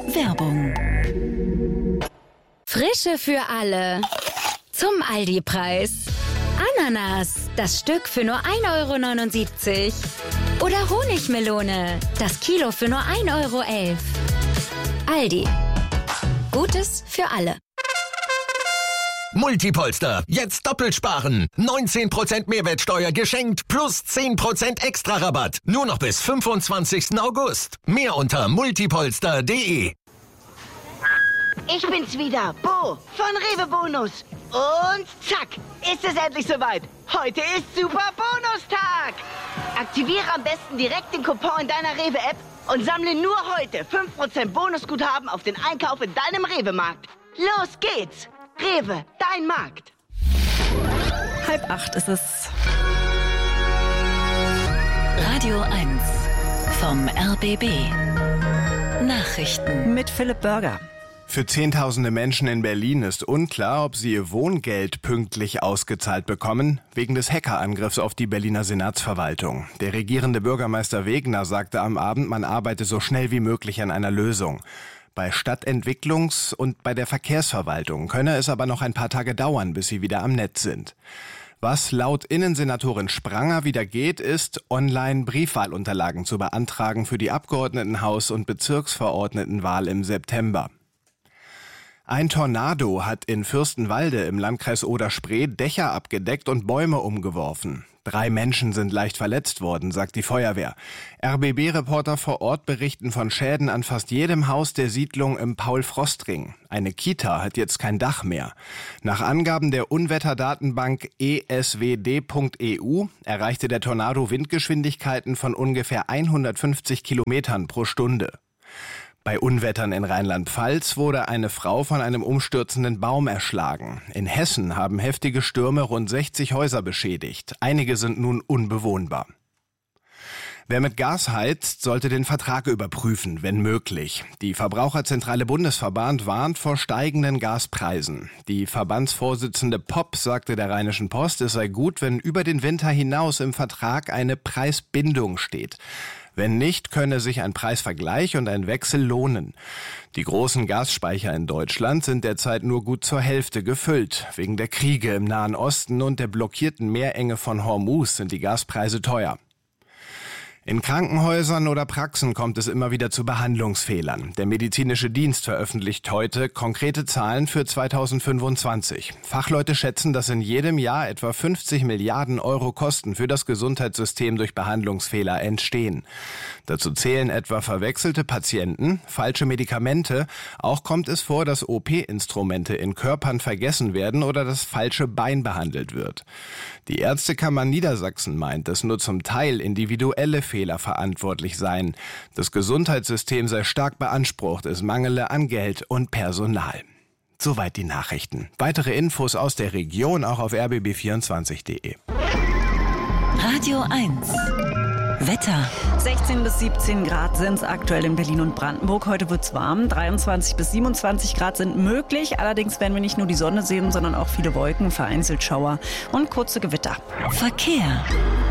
Werbung. Frische für alle. Zum Aldi-Preis. Ananas, das Stück für nur 1,79 €. Oder Honigmelone, das Kilo für nur 1,11 €. Aldi. Gutes für alle. Multipolster, jetzt doppelt sparen. 19% Mehrwertsteuer geschenkt plus 10% extra Rabatt. Nur noch bis 25. August. Mehr unter multipolster.de. Ich bin's wieder, Bo von Rewe Bonus. Und zack, ist es endlich soweit. Heute ist Super Bonustag. Aktiviere am besten direkt den Coupon in deiner Rewe-App und sammle nur heute 5% Bonusguthaben auf den Einkauf in deinem Rewe-Markt. Los geht's. Rewe, dein Markt. 7:30 ist es. Radio 1 vom RBB. Nachrichten Mit Philipp Börger. Für Zehntausende Menschen in Berlin ist unklar, ob sie ihr Wohngeld pünktlich ausgezahlt bekommen, wegen des Hackerangriffs auf die Berliner Senatsverwaltung. Der regierende Bürgermeister Wegner sagte am Abend, man arbeite so schnell wie möglich an einer Lösung. Bei Stadtentwicklungs- und bei der Verkehrsverwaltung könne es aber noch ein paar Tage dauern, bis sie wieder am Netz sind. Was laut Innensenatorin Spranger wieder geht, ist, online Briefwahlunterlagen zu beantragen für die Abgeordnetenhaus- und Bezirksverordnetenwahl im September. Ein Tornado hat in Fürstenwalde im Landkreis Oder-Spree Dächer abgedeckt und Bäume umgeworfen. 3 Menschen sind leicht verletzt worden, sagt die Feuerwehr. RBB-Reporter vor Ort berichten von Schäden an fast jedem Haus der Siedlung im Paul-Frost-Ring. Eine Kita hat jetzt kein Dach mehr. Nach Angaben der Unwetterdatenbank eswd.eu erreichte der Tornado Windgeschwindigkeiten von ungefähr 150 Kilometern pro Stunde. Bei Unwettern in Rheinland-Pfalz wurde eine Frau von einem umstürzenden Baum erschlagen. In Hessen haben heftige Stürme rund 60 Häuser beschädigt. Einige sind nun unbewohnbar. Wer mit Gas heizt, sollte den Vertrag überprüfen, wenn möglich. Die Verbraucherzentrale Bundesverband warnt vor steigenden Gaspreisen. Die Verbandsvorsitzende Popp sagte der Rheinischen Post, es sei gut, wenn über den Winter hinaus im Vertrag eine Preisbindung steht. Wenn nicht, könne sich ein Preisvergleich und ein Wechsel lohnen. Die großen Gasspeicher in Deutschland sind derzeit nur gut zur Hälfte gefüllt. Wegen der Kriege im Nahen Osten und der blockierten Meerenge von Hormuz sind die Gaspreise teuer. In Krankenhäusern oder Praxen kommt es immer wieder zu Behandlungsfehlern. Der medizinische Dienst veröffentlicht heute konkrete Zahlen für 2025. Fachleute schätzen, dass in jedem Jahr etwa 50 Milliarden € Kosten für das Gesundheitssystem durch Behandlungsfehler entstehen. Dazu zählen etwa verwechselte Patienten, falsche Medikamente. Auch kommt es vor, dass OP-Instrumente in Körpern vergessen werden oder das falsche Bein behandelt wird. Die Ärztekammer Niedersachsen meint, dass nur zum Teil individuelle Fehler verantwortlich seien. Das Gesundheitssystem sei stark beansprucht, es mangele an Geld und Personal. Soweit die Nachrichten. Weitere Infos aus der Region auch auf rbb24.de. Radio 1 Wetter. 16 bis 17 Grad sind es aktuell in Berlin und Brandenburg. Heute wird's warm. 23 bis 27 Grad sind möglich. Allerdings werden wir nicht nur die Sonne sehen, sondern auch viele Wolken, vereinzelt Schauer und kurze Gewitter. Verkehr.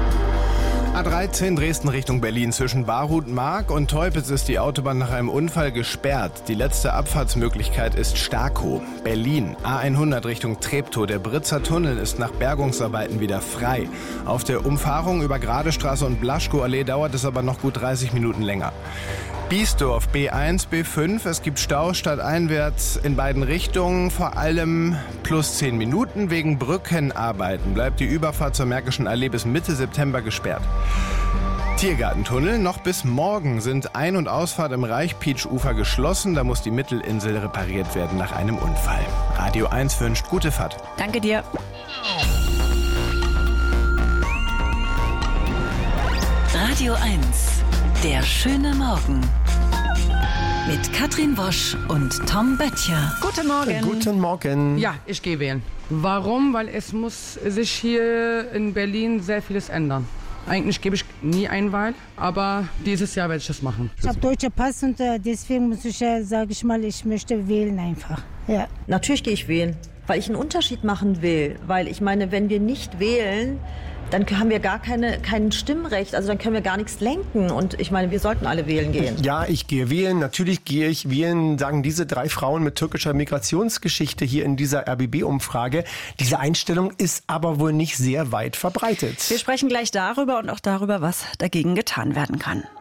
A13 Dresden Richtung Berlin. Zwischen Barhut-Mark und Teupitz ist die Autobahn nach einem Unfall gesperrt. Die letzte Abfahrtsmöglichkeit ist Starkow. Berlin A100 Richtung Treptow. Der Britzer Tunnel ist nach Bergungsarbeiten wieder frei. Auf der Umfahrung über Gradestraße und Blaschkow-Allee dauert es aber noch gut 30 Minuten länger. Biesdorf B1, B5. Es gibt Stau stadteinwärts in beiden Richtungen. Vor allem plus 10 Minuten wegen Brückenarbeiten. Bleibt die Überfahrt zur Märkischen Allee bis Mitte September gesperrt. Tiergartentunnel. Noch bis morgen sind Ein- und Ausfahrt im Reichpietsch-Ufer geschlossen. Da muss die Mittelinsel repariert werden nach einem Unfall. Radio 1 wünscht gute Fahrt. Danke dir. Radio 1 Der schöne Morgen. Mit Katrin Wosch und Tom Böttcher. Guten Morgen. Guten Morgen. Ja, ich gehe wählen. Warum? Weil es muss sich hier in Berlin sehr vieles ändern. Eigentlich gebe ich nie eine Wahl, aber dieses Jahr werde ich das machen. Ich habe deutscher Pass und deswegen muss ich sage ich mal, ich möchte wählen einfach. Ja. Natürlich gehe ich wählen, weil ich einen Unterschied machen will. Weil ich meine, wenn wir nicht wählen, dann haben wir gar kein Stimmrecht, also dann können wir gar nichts lenken. Und ich meine, wir sollten alle wählen gehen. Ja, ich gehe wählen, natürlich gehe ich wählen, sagen diese 3 Frauen mit türkischer Migrationsgeschichte hier in dieser RBB-Umfrage. Diese Einstellung ist aber wohl nicht sehr weit verbreitet. Wir sprechen gleich darüber und auch darüber, was dagegen getan werden kann.